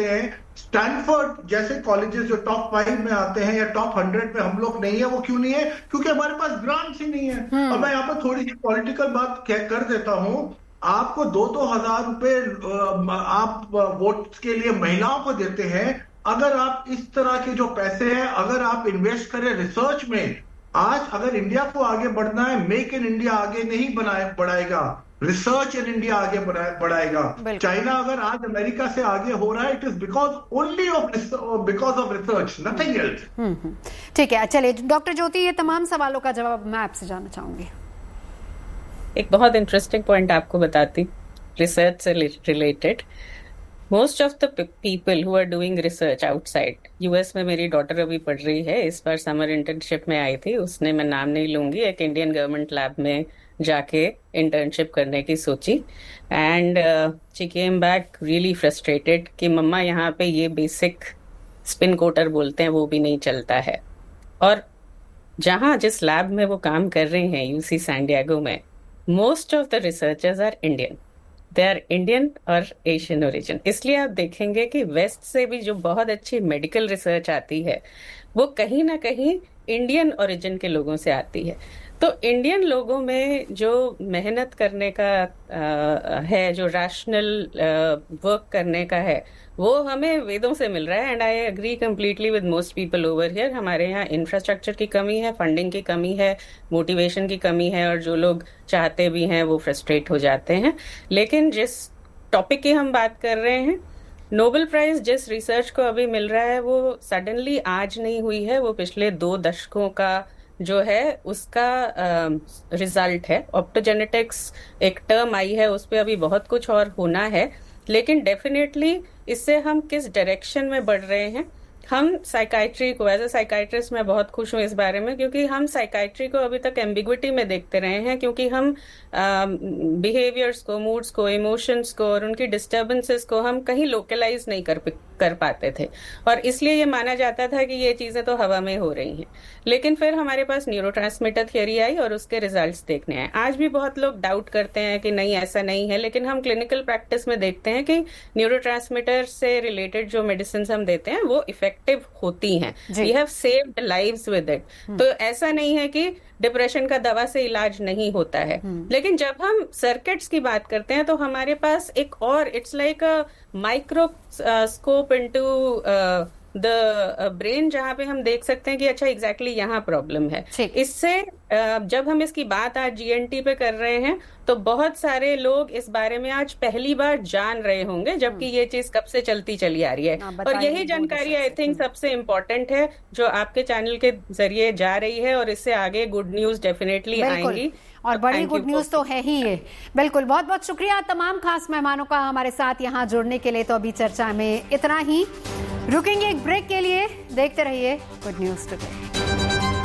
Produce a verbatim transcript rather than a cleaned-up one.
होते हैं, स्टैनफोर्ड जैसे कॉलेजेस जो टॉप फाइव में आते हैं या टॉप हंड्रेड में हम लोग नहीं है, वो क्यों नहीं है? क्योंकि हमारे पास ग्रांट्स ही नहीं है। और मैं यहाँ पर थोड़ी सी पॉलिटिकल बात कर देता हूँ, आपको दो दो हजार रुपए आप वोट के लिए महिलाओं को देते हैं। अगर आप इस तरह के जो पैसे हैं अगर आप इन्वेस्ट करें रिसर्च में, आज अगर इंडिया को आगे बढ़ना है, मेक इन इंडिया आगे नहीं बनाए बढ़ाएगा, रिसर्च इन इंडिया आगे बढ़ाएगा। चाइना अगर आज अमेरिका से आगे हो रहा है, it is because only of because of research, nothing else. ठीक है, चलिए डॉक्टर ज्योति, ये तमाम सवालों का जवाब मैं आपसे जानना चाहूंगी। एक बहुत इंटरेस्टिंग पॉइंट आपको बताती, रिसर्च से related. Most of the people who are doing research outside, US में मेरी डॉटर अभी पढ़ रही है, इस बार समर इंटर्नशिप में आई थी, उसने, मैं नाम नहीं लूंगी, एक इंडियन गवर्नमेंट लैब में जाके इंटर्नशिप करने की सोची, and she came back really frustrated कि मम्मा यहाँ पे ये बेसिक स्पिन कोटर बोलते हैं वो भी नहीं चलता है। और जहाँ जिस लैब में वो काम कर रहे हैं यूसी सैन डिएगो में, most of the researchers are Indian, they are Indian और एशियन ओरिजिन। इसलिए आप देखेंगे कि वेस्ट से भी जो बहुत अच्छी मेडिकल रिसर्च आती है वो कहीं ना कहीं इंडियन ओरिजिन के लोगों से आती है। तो इंडियन लोगों में जो मेहनत करने का आ, है, जो रैशनल वर्क करने का है, वो हमें वेदों से मिल रहा है। And I agree completely with most people over here. हमारे यहाँ इंफ्रास्ट्रक्चर की कमी है, फंडिंग की कमी है, मोटिवेशन की कमी है, और जो लोग चाहते भी हैं वो फ्रस्ट्रेट हो जाते हैं। लेकिन जिस टॉपिक की हम बात कर रहे हैं, नोबेल प्राइज जिस रिसर्च को अभी मिल रहा है वो सडनली आज नहीं हुई है, वो पिछले दो दशकों का जो है उसका रिजल्ट uh, है। ऑप्टोजेनेटिक्स एक टर्म आई है, उस पर अभी बहुत कुछ और होना है, लेकिन डेफिनेटली इससे हम किस डायरेक्शन में बढ़ रहे हैं। हम साइकाइट्री को, एज ए साइकाइट्रिस्ट मैं बहुत खुश हूँ इस बारे में, क्योंकि हम साइकाइट्री को अभी तक एम्बिग्विटी में देखते रहे हैं, क्योंकि हम बिहेवियर्स को, मूड्स को, इमोशंस को और उनकी डिस्टर्बेंसेस को हम कहीं लोकलाइज नहीं कर कर पाते थे, और इसलिए ये माना जाता था कि ये चीजें तो हवा में हो रही हैं। लेकिन फिर हमारे पास न्यूरोट्रांसमीटर थियरी आई और उसके रिजल्ट्स देखने आए। आज भी बहुत लोग डाउट करते हैं कि नहीं ऐसा नहीं है, लेकिन हम क्लिनिकल प्रैक्टिस में देखते हैं कि न्यूरोट्रांसमीटर से रिलेटेड जो मेडिसिन हम देते हैं वो इफेक्टिव होती हैं। We have saved lives with it. तो ऐसा नहीं है कि डिप्रेशन का दवा से इलाज नहीं होता है। लेकिन जब हम सर्किट्स की बात करते हैं तो हमारे पास एक और, it's like a microscope into the brain, जहां पे हम देख सकते हैं कि अच्छा एग्जैक्टली यहाँ प्रॉब्लम है। इससे uh, जब हम इसकी बात आज जीएनटी पे कर रहे हैं तो बहुत सारे लोग इस बारे में आज पहली बार जान रहे होंगे, जबकि ये चीज कब से चलती चली आ रही है। और यही जानकारी आई थिंक सबसे इम्पोर्टेंट है जो आपके चैनल के जरिए जा रही है, और इससे आगे गुड न्यूज डेफिनेटली आएंगी, और बड़ी गुड न्यूज तो है ही ये। बिल्कुल, बहुत बहुत शुक्रिया तमाम खास मेहमानों का हमारे साथ यहाँ जुड़ने के लिए। तो अभी चर्चा में इतना ही, रुकेंगे एक ब्रेक के लिए, देखते रहिए गुड न्यूज टुडे।